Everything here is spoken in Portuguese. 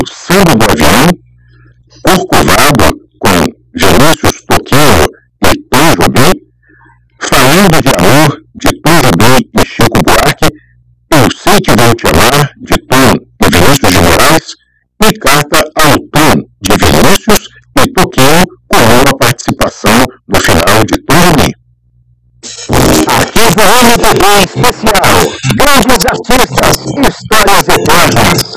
O Samba do Avião, Corcovado, com Vinícius Toquinho e Tom Jobim, Falando de Amor, de Tom Jobim e Chico Buarque, Eu Sei Que Vou Te Amar, de Tom e Vinícius de Moraes, e Carta ao Tom, de Vinícius e Toquinho, com uma participação no final de Tom Jobim. Arquivo MPB especial, grandes artistas, histórias eternas.